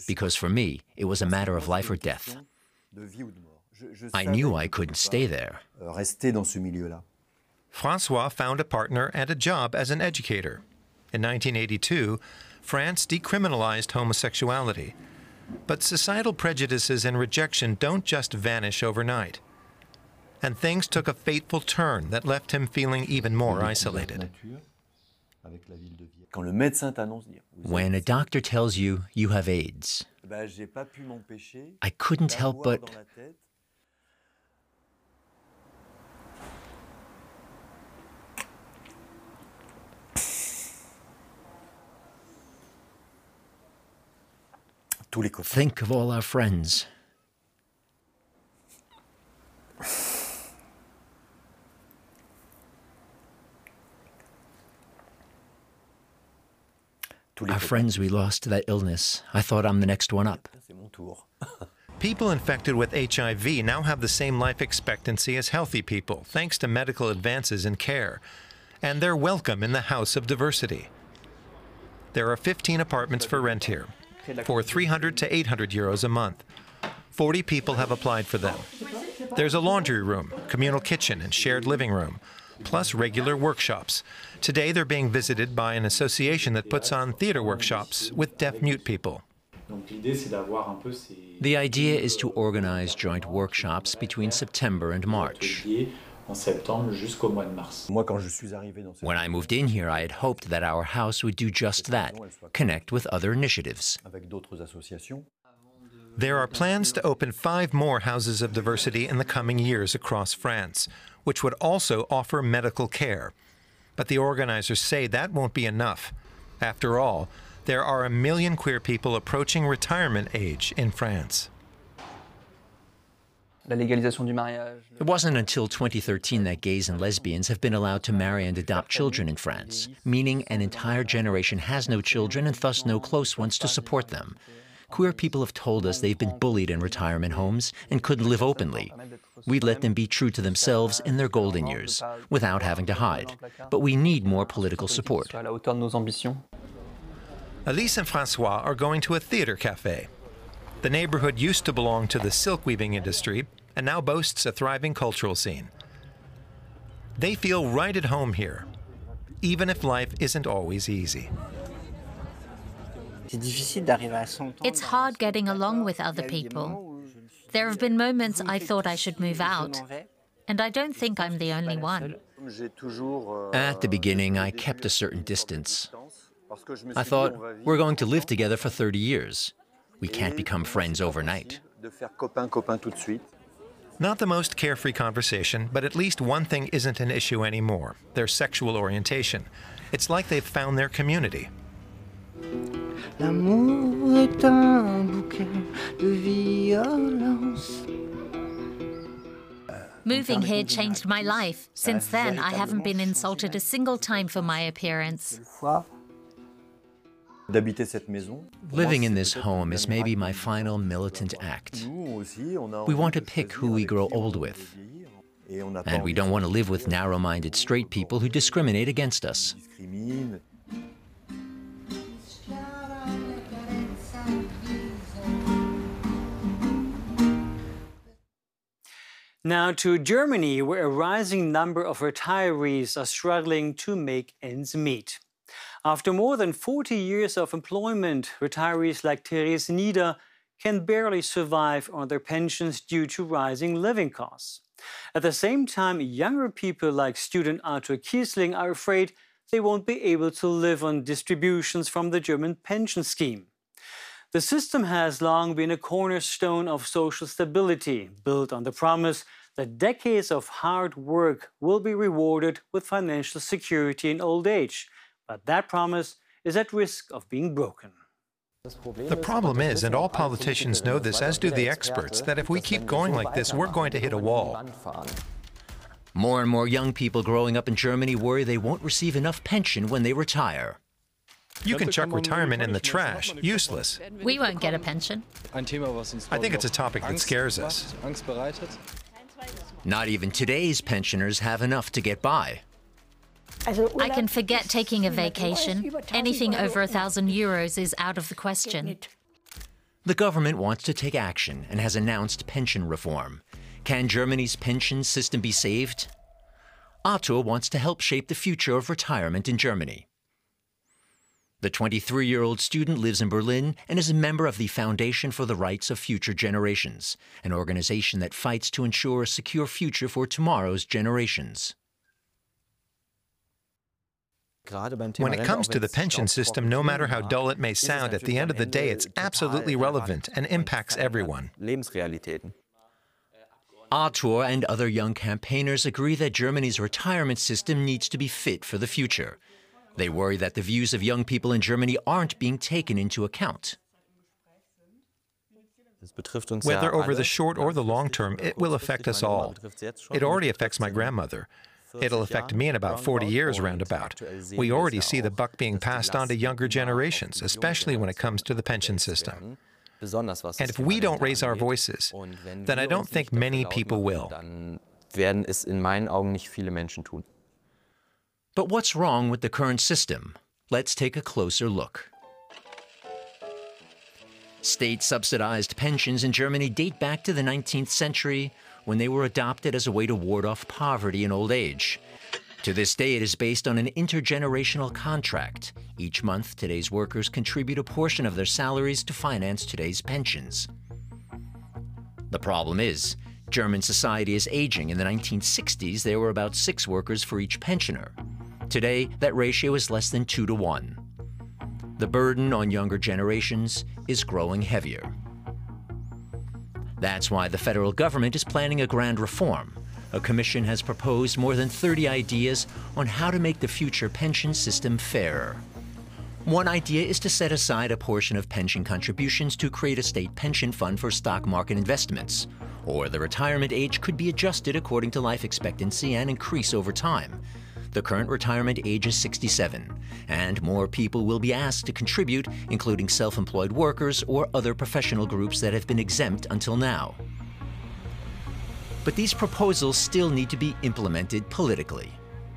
because for me, it was a matter of life or death. I knew I couldn't stay there. François found a partner and a job as an educator. In 1982, France decriminalized homosexuality. But societal prejudices and rejection don't just vanish overnight. And things took a fateful turn that left him feeling even more isolated. When a doctor tells you you have AIDS, I couldn't help but... think of all our friends. Our friends we lost to that illness. I thought I'm the next one up. People infected with HIV now have the same life expectancy as healthy people, thanks to medical advances in care. And they're welcome in the House of Diversity. There are 15 apartments for rent here, for 300 to 800 euros a month. 40 people have applied for them. There's a laundry room, communal kitchen, and shared living room, plus regular workshops. Today they're being visited by an association that puts on theater workshops with deaf-mute people. The idea is to organize joint workshops between September and March. When I moved in here, I had hoped that our house would do just that, connect with other initiatives. There are plans to open 5 more houses of diversity in the coming years across France, which would also offer medical care. But the organizers say that won't be enough. After all, there are 1 million queer people approaching retirement age in France. It wasn't until 2013 that gays and lesbians have been allowed to marry and adopt children in France, meaning an entire generation has no children and thus no close ones to support them. Queer people have told us they've been bullied in retirement homes and couldn't live openly. We let them be true to themselves in their golden years, without having to hide. But we need more political support. Elise and François are going to a theater cafe. The neighborhood used to belong to the silk weaving industry and now boasts a thriving cultural scene. They feel right at home here, even if life isn't always easy. It's hard getting along with other people. There have been moments I thought I should move out, and I don't think I'm the only one. At the beginning, I kept a certain distance. I thought, we're going to live together for 30 years. We can't become friends overnight. Not the most carefree conversation, but at least one thing isn't an issue anymore: their sexual orientation. It's like they've found their community. L'amour est un bouquet de violence. Moving here changed my life. Since then, I haven't been insulted a single time for my appearance. Living in this home is maybe my final militant act. We want to pick who we grow old with. And we don't want to live with narrow-minded straight people who discriminate against us. Now to Germany, where a rising number of retirees are struggling to make ends meet. After more than 40 years of employment, retirees like Therese Nieder can barely survive on their pensions due to rising living costs. At the same time, younger people like student Arthur Kiesling are afraid they won't be able to live on distributions from the German pension scheme. The system has long been a cornerstone of social stability, built on the promise that decades of hard work will be rewarded with financial security in old age. But that promise is at risk of being broken. The problem is, and all politicians know this, as do the experts, that if we keep going like this, we're going to hit a wall. More and more young people growing up in Germany worry they won't receive enough pension when they retire. You can chuck retirement in the trash. Useless. We won't get a pension. I think it's a topic that scares us. Not even today's pensioners have enough to get by. I can forget taking a vacation. Anything over 1,000 euros is out of the question. The government wants to take action and has announced pension reform. Can Germany's pension system be saved? Arthur wants to help shape the future of retirement in Germany. The 23-year-old student lives in Berlin and is a member of the Foundation for the Rights of Future Generations, an organization that fights to ensure a secure future for tomorrow's generations. When it comes to the pension system, no matter how dull it may sound, at the end of the day, it's absolutely relevant and impacts everyone. Arthur and other young campaigners agree that Germany's retirement system needs to be fit for the future. They worry that the views of young people in Germany aren't being taken into account. Whether over the short or the long term, it will affect us all. It already affects my grandmother. It'll affect me in about 40 years roundabout. We already see the buck being passed on to younger generations, especially when it comes to the pension system. And if we don't raise our voices, then I don't think many people will. But what's wrong with the current system? Let's take a closer look. State-subsidized pensions in Germany date back to the 19th century, when they were adopted as a way to ward off poverty in old age. To this day, it is based on an intergenerational contract. Each month, today's workers contribute a portion of their salaries to finance today's pensions. The problem is, German society is aging. In the 1960s, there were about 6 workers for each pensioner. Today, that ratio is less than 2 to 1. The burden on younger generations is growing heavier. That's why the federal government is planning a grand reform. A commission has proposed more than 30 ideas on how to make the future pension system fairer. One idea is to set aside a portion of pension contributions to create a state pension fund for stock market investments. Or the retirement age could be adjusted according to life expectancy and increase over time. The current retirement age is 67, and more people will be asked to contribute, including self-employed workers or other professional groups that have been exempt until now. But these proposals still need to be implemented politically.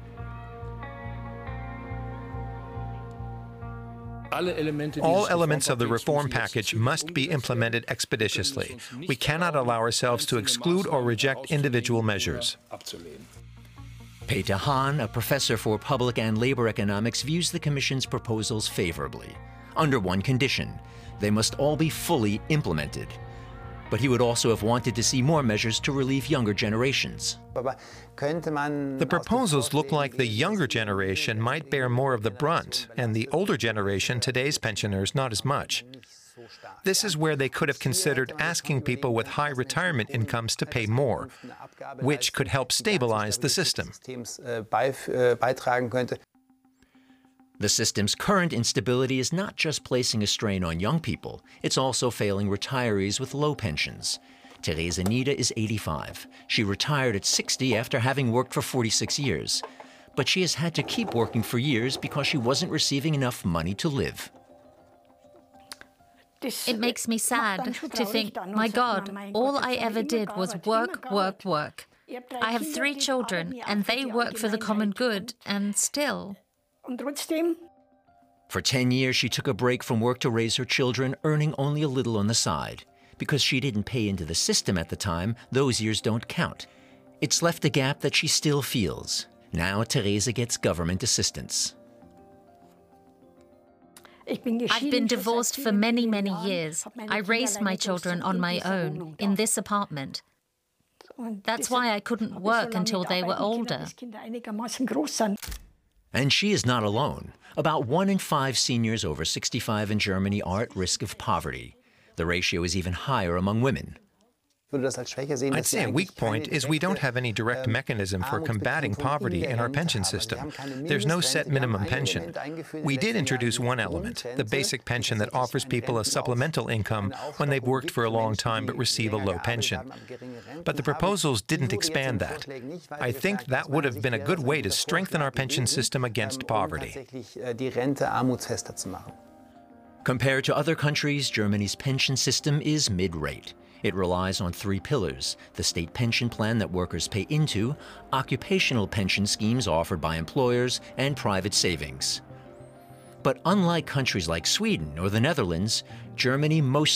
All elements of the reform package must be implemented expeditiously. We cannot allow ourselves to exclude or reject individual measures. Peter Hahn, a professor for public and labor economics, views the Commission's proposals favorably, under one condition: they must all be fully implemented. But he would also have wanted to see more measures to relieve younger generations. The proposals look like the younger generation might bear more of the brunt, and the older generation, today's pensioners, not as much. This is where they could have considered asking people with high retirement incomes to pay more, which could help stabilize the system. The system's current instability is not just placing a strain on young people, it's also failing retirees with low pensions. Therese Nieder is 85. She retired at 60 after having worked for 46 years. But she has had to keep working for years because she wasn't receiving enough money to live. It makes me sad to think, my God, all I ever did was work, work, work. I have 3 children, and they work for the common good, and still... For 10 years, she took a break from work to raise her children, earning only a little on the side. Because she didn't pay into the system at the time, those years don't count. It's left a gap that she still feels. Now Therese gets government assistance. I've been divorced for many, many years. I raised my children on my own, in this apartment. That's why I couldn't work until they were older. And she is not alone. About 1 in 5 seniors over 65 in Germany are at risk of poverty. The ratio is even higher among women. I'd say a weak point is we don't have any direct mechanism for combating poverty in our pension system. There's no set minimum pension. We did introduce one element, the basic pension that offers people a supplemental income when they've worked for a long time but receive a low pension. But the proposals didn't expand that. I think that would have been a good way to strengthen our pension system against poverty. Compared to other countries, Germany's pension system is mid-rate. It relies on 3 pillars: the state pension plan that workers pay into, occupational pension schemes offered by employers, and private savings. But unlike countries like Sweden or the Netherlands, Germany mostly